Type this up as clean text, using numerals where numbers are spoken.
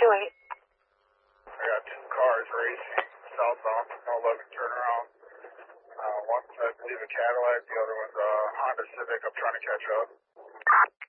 228. I got two cars racing southbound from 11 turnaround. One's, I believe, a Cadillac. The other one's a Honda Civic. I'm trying to catch up.